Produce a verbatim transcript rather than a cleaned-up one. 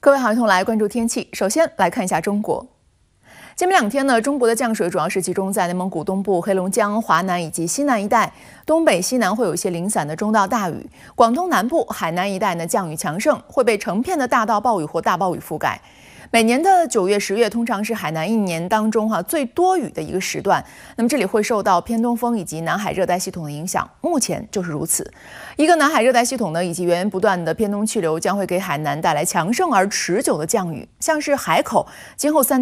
各位好，一同来关注天气。首先来看一下中国。今明两天呢，中国的降水主要是集中在内蒙古东部、黑龙江、华南以及西南一带，东北、西南会有一些零散的中到大雨。广东南部、海南一带呢，降雨强盛，会被成片的大到暴雨或大暴雨覆盖。每年的九月、十月通常是海南一年当中哈、啊、最多雨的一个时段。那么这里会受到偏东风以及南海热带系统的影响，目前就是如此。一个南海热带系统呢，以及源源不断的偏东气流将会给海南带来强盛而持久的降雨，像是海口今后三